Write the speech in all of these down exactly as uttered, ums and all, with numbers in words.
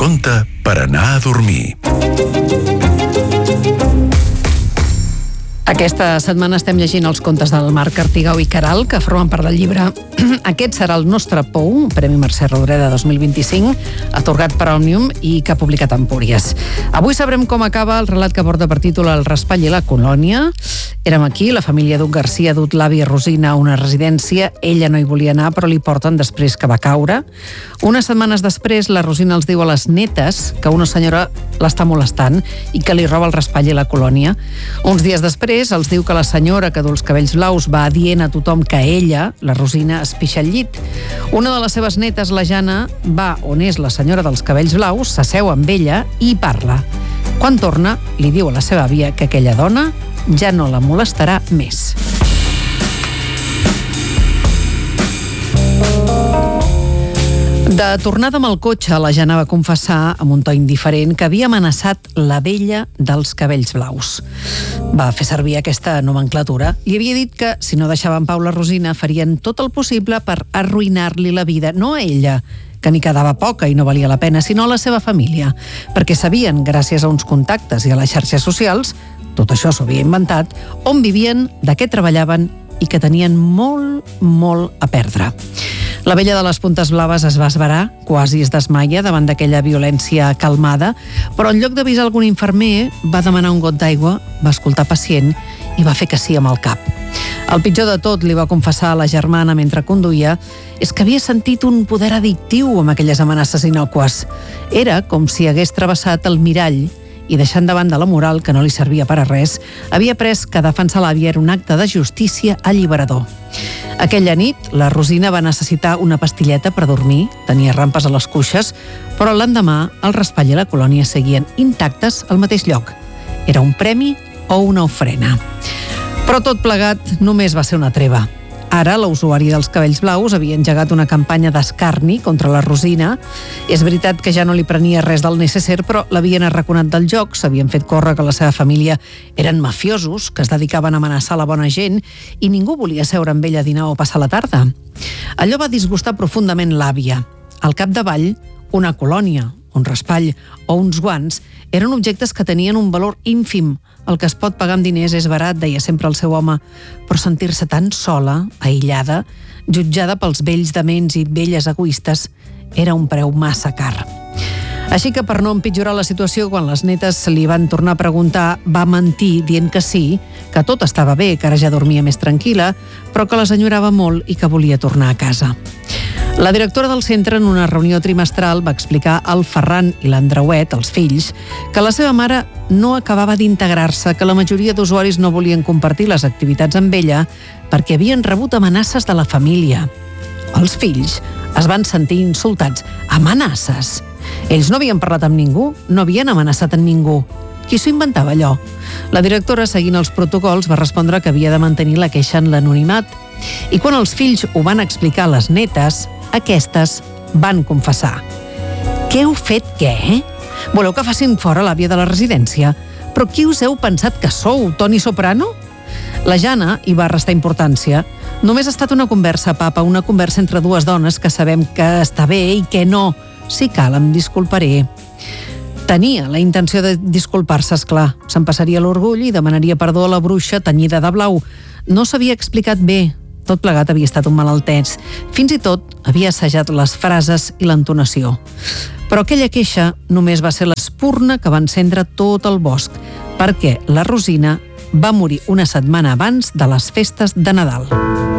pronta per anar a dormir. Aquesta setmana estem llegint els contes del Marc Artigau i Caral, que formen part del llibre Aquest serà el nostre pou, Premi Mercè Rodoreda dos mil vint-i-cinc, atorgat per Òmnium i que ha publicat Empúries. Avui sabrem com acaba el relat que porta per títol El raspall i la colònia. Érem aquí, la família Duc Garcia ha dut l'àvia Rosina a una residència. Ella no hi volia anar, però li porten després que va caure. Unes setmanes després, la Rosina els diu a les netes que una senyora l'està molestant i que li roba el raspall i la colònia. Uns dies després, els diu que la senyora que du els cabells blaus va dient a tothom que ella, la Rosina, es pixa al llit. Una de les seves netes, la Jana, va on és la senyora dels cabells blaus, s'asseu amb ella i parla. Quan torna, li diu a la seva àvia que aquella dona ja no la molestarà més. De tornada amb el cotxe, la Jana va confessar, amb un to indiferent, que havia amenaçat la vella dels cabells blaus. Va fer servir aquesta nomenclatura. Li havia dit que, si no deixava en pau la Rosina, farien tot el possible per arruïnar-li la vida, no a ella, que n'hi quedava poca i no valia la pena, sinó a la seva família, perquè sabien, gràcies a uns contactes i a les xarxes socials, tot això s'ho havia inventat, on vivien, de què treballaven i que tenien molt, molt a perdre. La vella de les puntes blaves es va esverar, quasi es desmaia davant d'aquella violència calmada, però en lloc d'avisar algun infermer, va demanar un got d'aigua, va escoltar pacient i va fer que sí amb el cap. El pitjor de tot, li va confessar a la germana mentre conduïa, és que havia sentit un poder addictiu amb aquelles amenaces innòcues. Era com si hagués travessat el mirall i, deixant de banda la moral, que no li servia per a res, havia pres que defensar l'àvia era un acte de justícia alliberador. Aquella nit, la Rosina va necessitar una pastilleta per dormir, tenia rampes a les cuixes, però l'endemà el raspall i la colònia seguien intactes al mateix lloc. Era un premi o una ofrena. Però tot plegat només va ser una treva. Ara, la usuària dels cabells blaus havia engegat una campanya d'escarni contra la Rosina. És veritat que ja no li prenia res del necesser, però l'havien arraconat del joc, s'havien fet córrer que la seva família eren mafiosos, que es dedicaven a amenaçar la bona gent, i ningú volia seure amb ella a dinar o passar la tarda. Allò va disgustar profundament l'àvia. Al capdavall, una colònia, un raspall o uns guants eren objectes que tenien un valor ínfim. El que es pot pagar amb diners és barat, deia sempre el seu home, però sentir-se tan sola, aïllada, jutjada pels vells dements i velles egoistes, era un preu massa car. Així que, per no empitjorar la situació, quan les netes li van tornar a preguntar, va mentir dient que sí, que tot estava bé, que ara ja dormia més tranquil·la, però que les enyorava molt i que volia tornar a casa. La directora del centre, en una reunió trimestral, va explicar al Ferran i l'Andreuet, els fills, que la seva mare no acabava d'integrar-se, que la majoria d'usuaris no volien compartir les activitats amb ella perquè havien rebut amenaces de la família. Els fills es van sentir insultats. Amenaces? Ells no havien parlat amb ningú, no havien amenaçat en ningú. Qui s'ho inventava, allò? La directora, seguint els protocols, va respondre que havia de mantenir la queixa en l'anonimat. I quan els fills ho van explicar a les netes, aquestes van confessar. Què heu fet, què? Voleu que facin fora l'àvia de la residència? Però qui us heu pensat que sou, Toni Soprano? La Jana hi va restar importància. Només ha estat una conversa, papa, una conversa entre dues dones que sabem que està bé i que no. Si cal, em disculparé. Tenia la intenció de disculpar-se, esclar. Se'n passaria l'orgull i demanaria perdó a la bruixa tenyida de blau. No s'havia explicat bé. Tot plegat havia estat un malaltès. Fins i tot havia assajat les frases i l'entonació. Però aquella queixa només va ser l'espurna que va encendre tot el bosc, perquè la Rosina va morir una setmana abans de les festes de Nadal.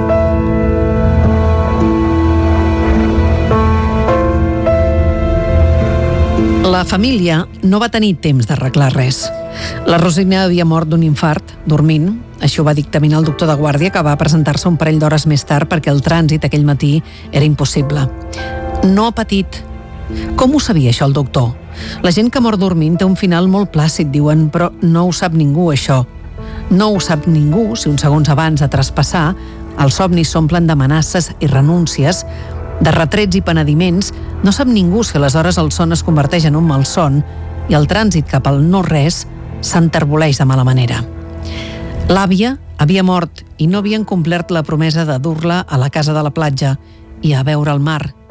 La família no va tenir temps d'arreglar res. La Rosina havia mort d'un infart, dormint. Això ho va dictaminar el doctor de guàrdia, que va presentar-se un parell d'hores més tard perquè el trànsit aquell matí era impossible. No ha patit. Com ho sabia això el doctor? La gent que mor dormint té un final molt plàcid, diuen, però no ho sap ningú, això. No ho sap ningú si uns segons abans de traspassar els somnis s'omplen d'amenaces i renúncies, de retrets i penediments. No sap ningú si aleshores el son es converteix en un malson i el trànsit cap al no-res s'enterboleix de mala manera. L'àvia havia mort i no havien complert la promesa de dur-la a la casa de la platja i a veure el mar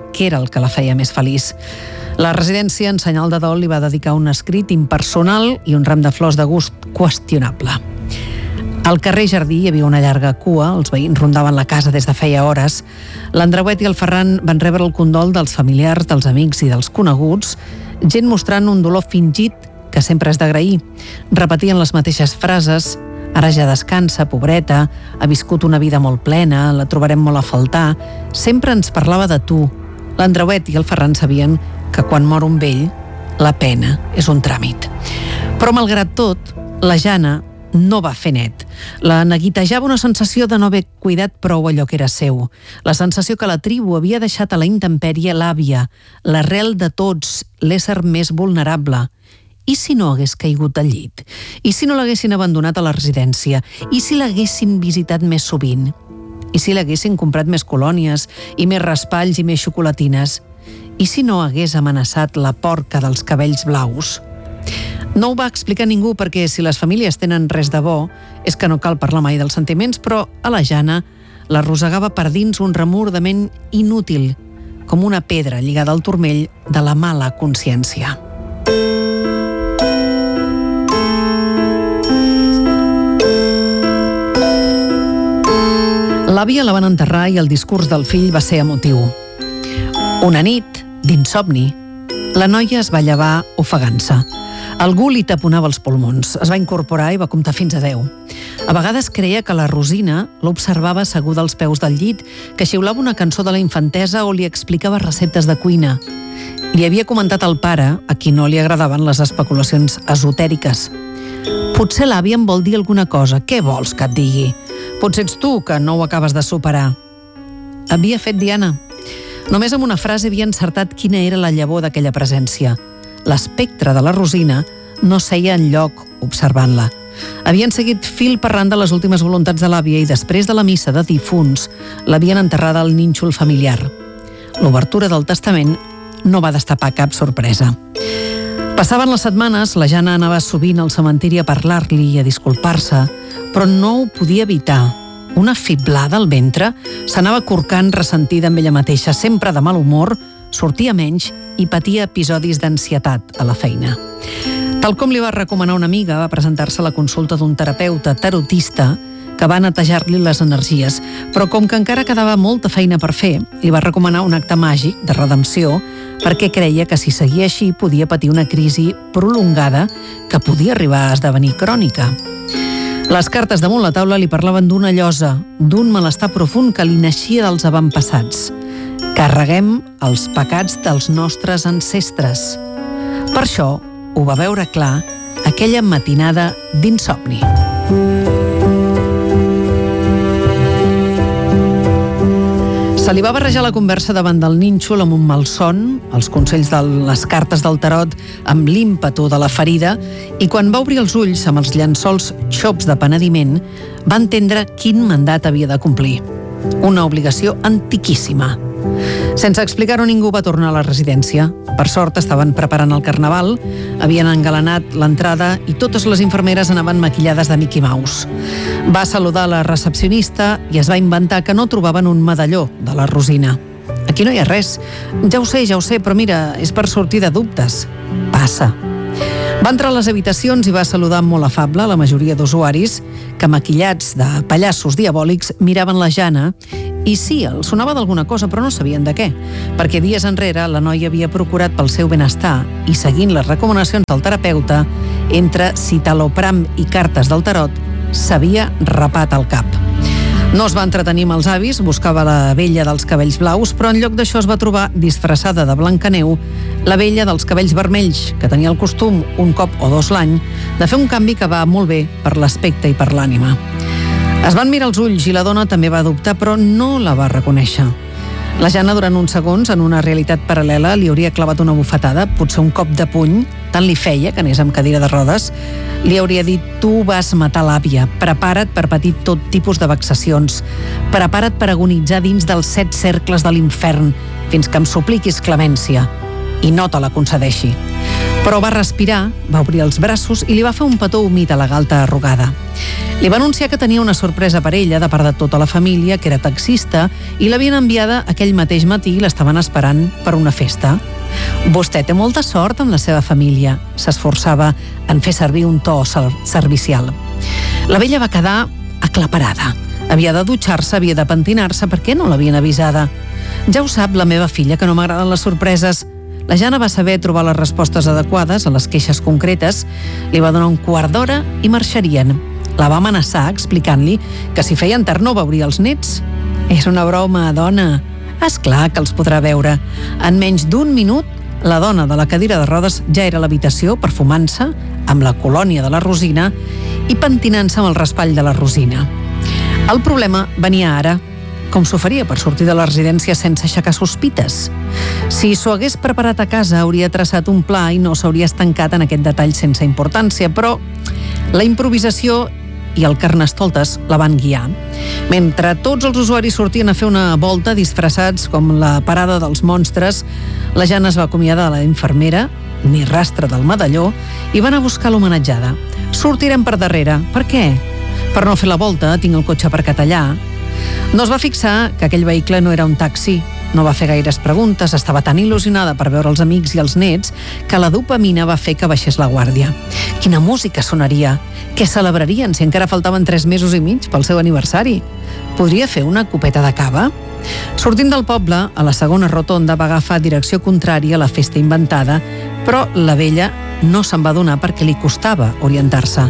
què era el que la feia més feliç. La residència, en senyal de dol, li va dedicar un escrit impersonal i un ram de flors de gust qüestionable. Al carrer Jardí hi havia una llarga cua, els veïns rondaven la casa des de feia hores. L'Andreuet i el Ferran van rebre el condol dels familiars, dels amics i dels coneguts, gent mostrant un dolor fingit que sempre és d'agrair. Repetien les mateixes frases: ara ja descansa, pobreta, ha viscut una vida molt plena, la trobarem molt a faltar. Sempre ens parlava de tu. L'Andreuet i el Ferran sabien que quan mor un vell, la pena és un tràmit. Però, malgrat tot, la Jana no va fer net. La neguitejava una sensació de no haver cuidat prou allò que era seu. La sensació que la tribu havia deixat a la intempèrie l'àvia, l'arrel de tots, l'ésser més vulnerable. I si no hagués caigut al llit? I si no l'haguessin abandonat a la residència? I si l'haguessin visitat més sovint? I si l'haguessin comprat més colònies i més raspalls i més xocolatines? I si no hagués amenaçat la porca dels cabells blaus? No ho va explicar ningú perquè si les famílies tenen res de bo és que no cal parlar mai dels sentiments, però a la Jana l'arrossegava per dins un remordiment inútil, com una pedra lligada al turmell de la mala consciència. L'àvia la van enterrar i el discurs del fill va ser emotiu. Una nit, d'insomni, la noia es va llevar ofegant-se. Algú li taponava els pulmons. Es va incorporar i va comptar fins a deu. A vegades creia que la Rosina l'observava asseguda als peus del llit, que xiulava una cançó de la infantesa o li explicava receptes de cuina. Li havia comentat al pare, a qui no li agradaven les especulacions esotèriques. Potser l'àvia em vol dir alguna cosa. Què vols que et digui? Potser ets tu, que no ho acabes de superar. Havia fet Diana. Només amb una frase havia encertat quina era la llavor d'aquella presència. L'espectre de la Rosina no seia enlloc observant-la. Havien seguit fil per randa les últimes voluntats de l'àvia i després de la missa de difunts l'havien enterrada al nínxol familiar. L'obertura del testament no va destapar cap sorpresa. Passaven les setmanes, la Jana anava sovint al cementiri a parlar-li i a disculpar-se, però no ho podia evitar. Una fiblada al ventre, s'anava corcant ressentida amb ella mateixa, sempre de mal humor, sortia menys i patia episodis d'ansietat a la feina. Tal com li va recomanar una amiga, va presentar-se a la consulta d'un terapeuta tarotista que va netejar-li les energies, però com que encara quedava molta feina per fer, li va recomanar un acte màgic de redempció perquè creia que si seguia així podia patir una crisi prolongada que podia arribar a esdevenir crònica. Les cartes damunt la taula li parlaven d'una llosa, d'un malestar profund que li naixia dels avantpassats. Carreguem els pecats dels nostres ancestres. Per això ho va veure clar aquella matinada d'insomni. Se li va barrejar la conversa davant del nínxol amb un malson, els consells de les cartes del tarot amb l'ímpetu de la ferida, i quan va obrir els ulls amb els llençols xops de penediment, va entendre quin mandat havia de complir. Una obligació antiquíssima. Sense explicar-ho, ningú va tornar a la residència. Per sort, estaven preparant el carnaval, havien engalanat l'entrada i totes les infermeres anaven maquillades de Mickey Mouse. Va saludar la recepcionista i es va inventar que no trobaven un medalló de la Rosina. Aquí no hi ha res. Ja ho sé, ja ho sé, però mira, és per sortir de dubtes. Passa. Va entrar a les habitacions i va saludar molt afable la majoria d'usuaris que, maquillats de pallassos diabòlics, miraven la Jana i sí, els sonava d'alguna cosa, però no sabien de què, perquè dies enrere la noia havia procurat pel seu benestar i, seguint les recomanacions del terapeuta, entre citalopram i cartes del tarot, s'havia rapat el cap. No es va entretenir amb els avis, buscava la vella dels cabells blaus, però en lloc d'això es va trobar, disfressada de Blancaneu, la vella dels cabells vermells, que tenia el costum, un cop o dos l'any, de fer un canvi que va molt bé per l'aspecte i per l'ànima. Es van mirar els ulls i la dona també va dubtar, però no la va reconèixer. La Jana, durant uns segons, en una realitat paral·lela, li hauria clavat una bufetada, potser un cop de puny, tant li feia que anés amb cadira de rodes, li hauria dit: tu vas matar l'àvia, prepara't per patir tot tipus de vexacions, prepara't per agonitzar dins dels set cercles de l'infern, fins que em supliquis clemència, i no te la concedeixi. Però va respirar, va obrir els braços i li va fer un petó humit a la galta arrugada. Li va anunciar que tenia una sorpresa per ella de part de tota la família, que era taxista, i l'havien enviada aquell mateix matí i l'estaven esperant per una festa. Vostè té molta sort amb la seva família, s'esforçava en fer servir un to servicial. La vella va quedar aclaparada. Havia de dutxar-se, havia de pentinar-se, per què no l'havien avisada? Ja ho sap la meva filla, que no m'agraden les sorpreses. La Jana va saber trobar les respostes adequades a les queixes concretes, li va donar un quart d'hora i marxarien. La va amenaçar explicant-li que si feien tard no veuria els nets. És una broma, dona. És clar que els podrà veure. En menys d'un minut, la dona de la cadira de rodes ja era a l'habitació perfumant-se amb la colònia de la Rosina i pentinant-se amb el raspall de la Rosina. El problema venia ara. Com s'ho faria per sortir de la residència sense aixecar sospites? Si s'ho hagués preparat a casa, hauria traçat un pla i no s'hauria estancat en aquest detall sense importància, però la improvisació i el carnestoltes la van guiar. Mentre tots els usuaris sortien a fer una volta disfressats com la parada dels monstres, la Jana es va acomiadar de la infermera, ni rastre del medalló, i va anar a buscar l'homenatjada. Sortirem per darrere. Per què? Per no fer la volta, tinc el cotxe aparcat allà. No es va fixar que aquell vehicle no era un taxi. No va fer gaires preguntes, estava tan il·lusionada per veure els amics i els nets que la dopamina va fer que baixés la guàrdia. Quina música sonaria? Què celebrarien si encara faltaven tres mesos i mig pel seu aniversari? Podria fer una copeta de cava? Sortint del poble, a la segona rotonda va agafar direcció contrària a la festa inventada, però la vella no se'n va adonar perquè li costava orientar-se.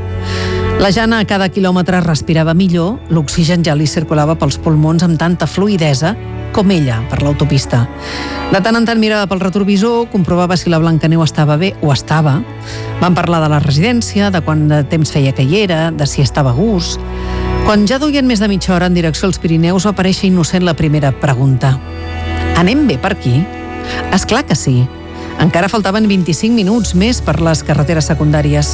La Jana a cada quilòmetre respirava millor, l'oxigen ja li circulava pels pulmons amb tanta fluïdesa com ella per l'autopista. De tant en tant mirava pel retrovisor, comprovava si la Blancaneu estava bé o estava. Van parlar de la residència, de quant de temps feia que hi era, de si estava a gust. Quan ja duien més de mitja hora en direcció als Pirineus va aparèixer innocent la primera pregunta. Anem bé per aquí? És clar que sí. Encara faltaven vint-i-cinc minuts més per les carreteres secundàries.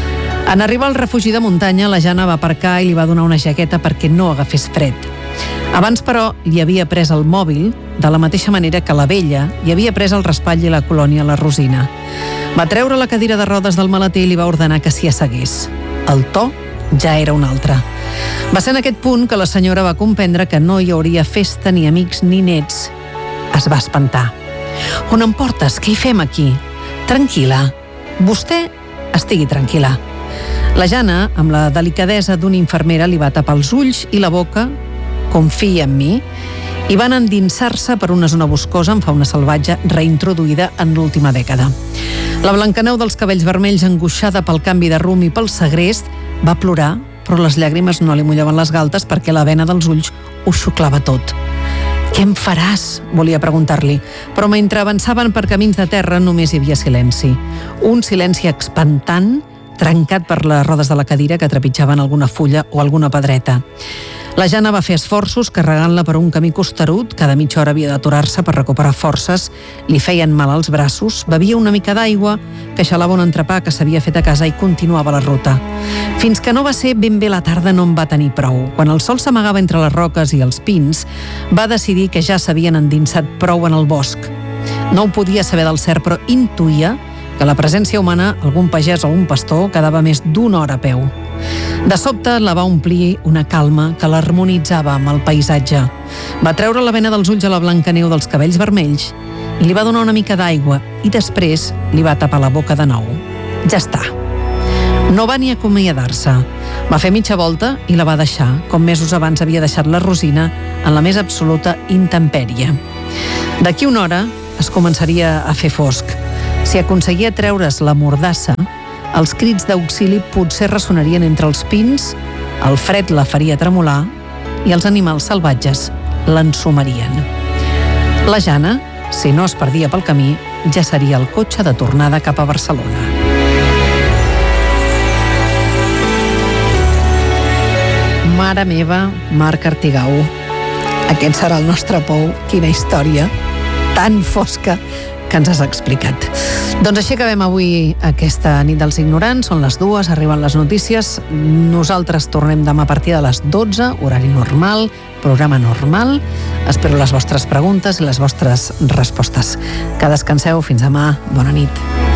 En arribar al refugi de muntanya, la Jana va aparcar i li va donar una jaqueta perquè no agafés fred. Abans, però, li havia pres el mòbil, de la mateixa manera que la vella hi havia pres el raspall i la colònia a la Rosina. Va treure la cadira de rodes del maleter i li va ordenar que s'hi assegués. El to ja era un altre. Va ser en aquest punt que la senyora va comprendre que no hi hauria festa, ni amics, ni nets. Es va espantar. On em portes? Què hi fem aquí? Tranquil·la. Vostè estigui tranquil·la. La Jana, amb la delicadesa d'una infermera, li va tapar els ulls i la boca. Confia en mi, i van endinsar-se per una zona boscosa en fauna salvatge reintroduïda en l'última dècada. La Blancaneu dels cabells vermells, angoixada pel canvi de rumb i pel segrest, va plorar, però les llàgrimes no li mullaven les galtes perquè la vena dels ulls ho xuclava tot. «Què em faràs?», volia preguntar-li, però mentre avançaven per camins de terra només hi havia silenci. Un silenci espantant, trencat per les rodes de la cadira que trepitjaven alguna fulla o alguna pedreta. La Jana va fer esforços carregant-la per un camí costerut, cada mitja hora havia d'aturar-se per recuperar forces, li feien mal als braços, bevia una mica d'aigua, que xalava un entrepà que s'havia fet a casa i continuava la ruta. Fins que no va ser ben bé la tarda no en va tenir prou. Quan el sol s'amagava entre les roques i els pins, va decidir que ja s'havien endinsat prou en el bosc. No ho podia saber del cert, però intuïa que la presència humana, algun pagès o un pastor, quedava més d'una hora a peu. De sobte la va omplir una calma que l'harmonitzava amb el paisatge. Va treure la vena dels ulls a la Blancaneu dels cabells vermells i li va donar una mica d'aigua i després li va tapar la boca de nou. Ja està. No va ni acomiadar-se. Va fer mitja volta i la va deixar, com mesos abans havia deixat la Rosina, en la més absoluta intempèrie. D'aquí una hora es començaria a fer fosc. Si aconseguia treure's la mordassa, els crits d'auxili potser ressonarien entre els pins, el fred la faria tremolar i els animals salvatges l'ensumarien. La Jana, si no es perdia pel camí, ja seria el cotxe de tornada cap a Barcelona. Mare meva, Marc Artigau, aquest serà el nostre pou. Quina història tan fosca que ens has explicat. Doncs així acabem avui aquesta nit dels ignorants. Són les dues, arriben les notícies. Nosaltres tornem demà a partir de les dotze, horari normal, programa normal. Espero les vostres preguntes i les vostres respostes. Que descanseu. Fins demà. Bona nit.